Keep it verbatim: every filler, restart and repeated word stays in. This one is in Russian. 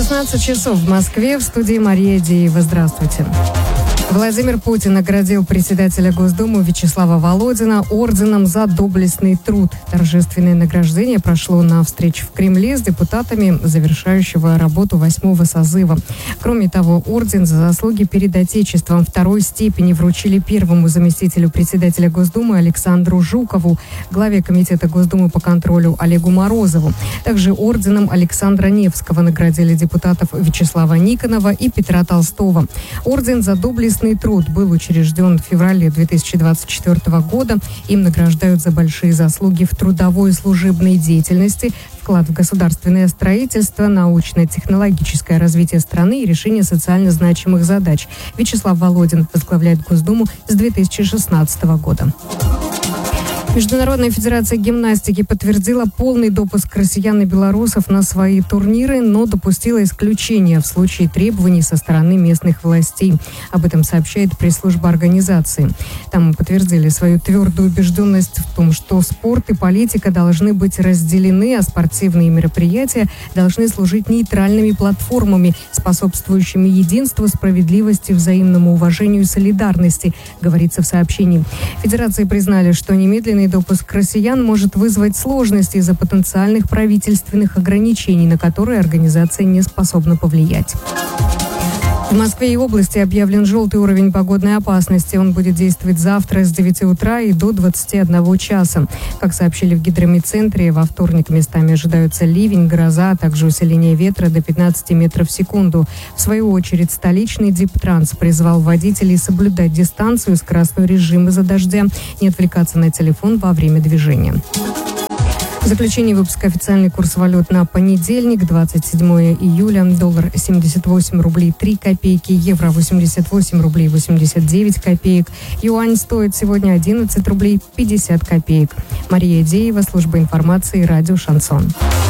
шестнадцать часов в Москве. В студии Мария Деева. Здравствуйте. Владимир Путин наградил председателя Госдумы Вячеслава Володина орденом за доблестный труд. Торжественное награждение прошло на встрече в Кремле с депутатами завершающего работу восьмого созыва. Кроме того, орден за заслуги перед Отечеством второй степени вручили первому заместителю председателя Госдумы Александру Жукову, главе Комитета Госдумы по контролю Олегу Морозову. Также орденом Александра Невского наградили депутатов Вячеслава Никонова и Петра Толстого. Орден за доблестный труд был учрежден в феврале две тысячи двадцать четвёртого года. Им награждают за большие заслуги в трудовой и служебной деятельности, вклад в государственное строительство, научно-технологическое развитие страны и решение социально значимых задач. Вячеслав Володин возглавляет Госдуму с две тысячи шестнадцатого года. Международная федерация гимнастики подтвердила полный допуск россиян и белорусов на свои турниры, но допустила исключения в случае требований со стороны местных властей. Об этом сообщает пресс-служба организации. Там подтвердили свою твердую убежденность в том, что спорт и политика должны быть разделены, а спортивные мероприятия должны служить нейтральными платформами, способствующими единству, справедливости, взаимному уважению и солидарности, говорится в сообщении. Федерации признали, что немедленный допуск россиян может вызвать сложности из-за потенциальных правительственных ограничений, на которые организация не способна повлиять. В Москве и области объявлен желтый уровень погодной опасности. Он будет действовать завтра с девяти утра и до двадцати одного часа. Как сообщили в гидромедцентре, во вторник местами ожидаются ливень, гроза, а также усиление ветра до пятнадцати метров в секунду. В свою очередь, столичный Диптранс призвал водителей соблюдать дистанцию, скоростной режим из-за дождя, не отвлекаться на телефон во время движения. В заключении выпуска официальный курс валют на понедельник, двадцать седьмое июля. Доллар семьдесят восемь рублей три копейки, евро восемьдесят восемь рублей восемьдесят девять копеек. Юань стоит сегодня одиннадцать рублей пятьдесят копеек. Мария Деева, служба информации, радио «Шансон».